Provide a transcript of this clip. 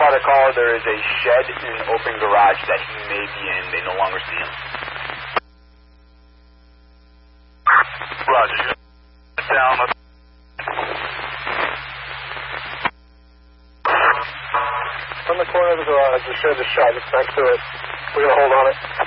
Father caller, there is a shed in an open garage that he may be in. They no longer see him. Roger. Down. On the corner of the garage, the shed is shot. It's next to it. We're going to hold on it.